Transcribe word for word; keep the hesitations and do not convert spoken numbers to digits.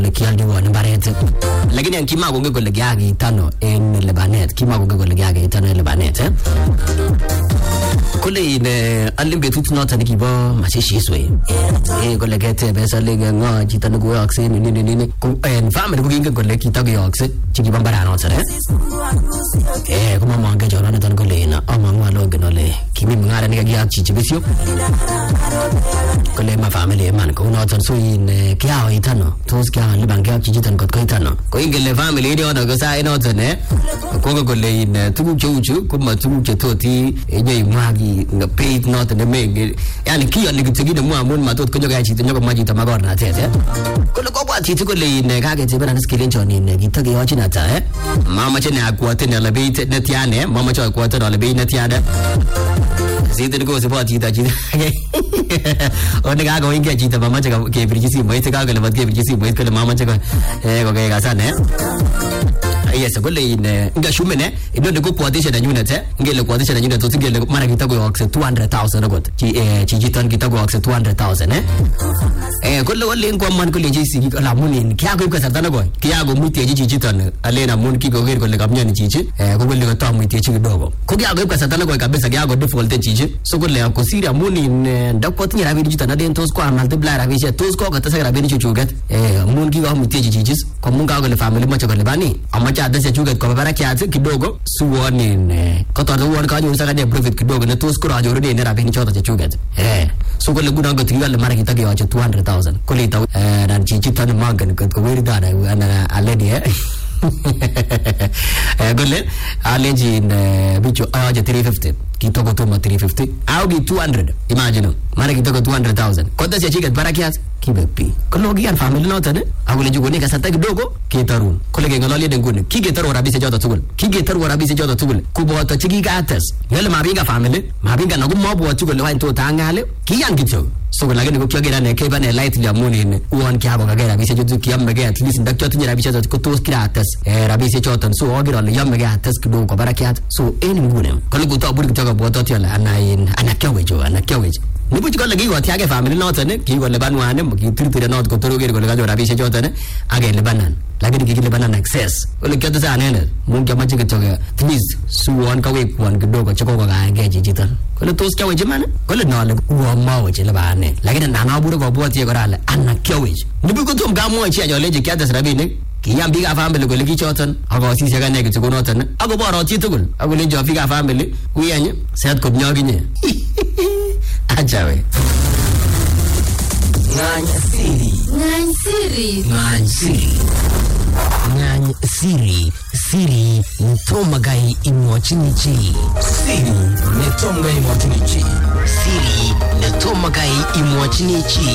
kialdi won mbaret lakini an kima gonge kole gyagi tano en Lebanet kima gonge kole gyagi tano en Lebanet eh kole in alimbe tut not ani kibo mashishiswe eh kole gete besa lege ngo chita nugo akse ni ni ni ko en family gonge kole kita ge akse chiki bambara no sare eh kuma manga jona tan kole na amangwa lo genole kimi ngara ni ga chichi besio kole ma family man ko no tan so in kya itano tos kya liban kya chichi tan kot ko itano ko ingele family ni ono go sai no tan eh ko ko le in tugu chuchu ko ma tugu chetoti enye magi nga paid not ne me yani kiyo ni kitigi ne mu amun matot ko joga chi to ma ji to magor na tete ko le ko kwa chi ko le ne ka ke te bana skilin choni ne kitagi yo china ta eh mama che ne akwa te ne la be te ne tiane mama che akwa te la be ne tiane zidin ko se ba ti ta chi onne ga go inge chi ta mama che ke briji mo ite ga ga le ba ke briji mo ite le mama che ko eh ko ga sa ne yes ko le in nga shume ne ino de ko quotation na nyuna te ngele quotation na nyuna to ngele mara kita go akse two hundred thousand got chi eh chi jitan kita go akse two hundred thousand eh eh ko le wale ko man ko le ji si la munin kya go ka sartana go kya go muti ji jitan ale na mun ki go ger ko le kamnya ni chi eh ko le ko to muti chi dogo ko kya go ka sartana go kabisa kya go default chi so ko le ko sira munin da ko tnya rabi jitan den to ko amal de bla rabi che to ko ka ta sa rabi chi chugat eh mun ki go muti ji ji ko mun ga go le family ma cha go le bani amma ada se juga ko bara kiasi kidogo suoni ne ko to won ka nyu saka de profit kidogo ne to skoro ajoro ne rabi ni chota juga eh so ko le guna go tigal mara kita ke acha two hundred thousand ko le ta eh dan chi chi tan magan ko ko weri da ana already eh eh gole allergy ne bicho aja three fifty kita go to ma three fifty au gi two hundred imagine mara kita go two hundred thousand ko da se chi bara kiasi kibepi kalau gian family no tane agule jugo ne kasata kidogo kitarun kole ge ngolali de ngune ki ge tarwa rabise jota tugul ki ge tarwa rabise jota tugul ku bo ta chigi gatas ngale mabinga family mabinga nagu mo bo tugul wa into tangale ki yang kitso so ko lagene ko kya ne ke bane light ya moni ne uon kya bo ga rabise jotu ki am ga at least ndak jotu rabise jotu ko tos kratas e rabise jotan so ogiro le yam ga tas kidogo ko barakiat so en ngune kole go to buri kitoga bo to tela anain anakyawe jo anakyawe nibu chiko lagi wa tiage family not ne ki go leban wane ki tirtire not ko toro gere go ga rabi se jotane age lebanan lagi ki lebanan access ole kya ta ne mun kya machi kitoga please su won ka we kwan kidogo chiko go ga ge jijitan ko le tos kya we jemana ko le no le wa ma we je lebane lagi na na buru go bo tie go rale ana kya we nibu ko tum ga mo chi ajo le je kya ta rabi ne ki yam biga family go le ki chotan ago si se ga ne ki go notan ago bo ro ti tugul ago le jo biga family wi anye set ko nyogi ne ajawe nganya siri nganya siri nganya siri nganya siri siri ntomagai imwachinichi siri netomagai imwachinichi siri netomagai imwachinichi